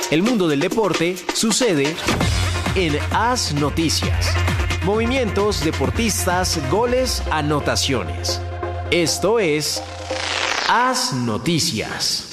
El mundo del deporte sucede en AS Noticias. Movimientos, deportistas, goles, anotaciones. Esto es AS Noticias.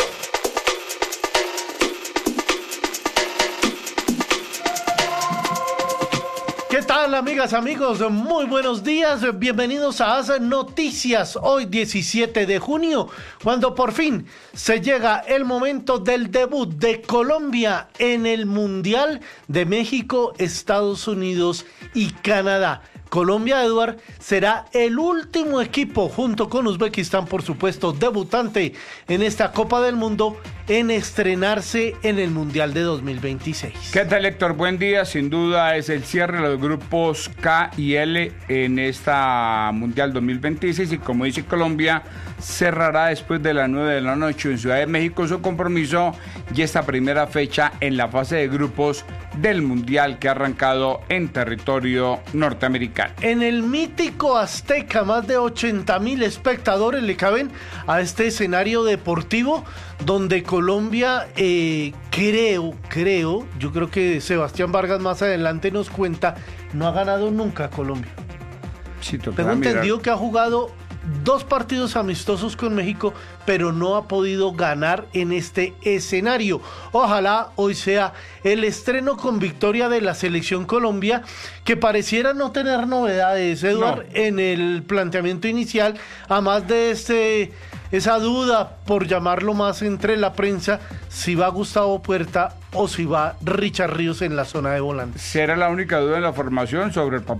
¿Qué tal, amigas, amigos? Muy buenos días, bienvenidos a AS Noticias, hoy 17 de junio, cuando por fin se llega el momento del debut de Colombia en el Mundial de México, Estados Unidos y Canadá. Colombia, Eduard, será el último equipo, junto con Uzbekistán, por supuesto, debutante en esta Copa del Mundo, en estrenarse en el Mundial de 2026. ¿Qué tal, Héctor? Buen día. Sin duda es el cierre de los grupos K y L en esta Mundial 2026 y, como dice Colombia, cerrará después de las 9 de la noche en Ciudad de México su compromiso y esta primera fecha en la fase de grupos del Mundial que ha arrancado en territorio norteamericano. En el mítico Azteca, más de 80,000 espectadores le caben a este escenario deportivo donde Colombia, yo creo que Sebastián Vargas más adelante nos cuenta, no ha ganado nunca Colombia. Sí, tengo entendido que ha jugado 2 partidos amistosos con México, pero no ha podido ganar en este escenario. Ojalá hoy sea el estreno con victoria de la selección Colombia, que pareciera no tener novedades, Eduard, en el planteamiento inicial, además de esa duda, por llamarlo más, entre la prensa, si va Gustavo Puerta o si va Richard Ríos en la zona de volante. Será la única duda en la formación sobre el papel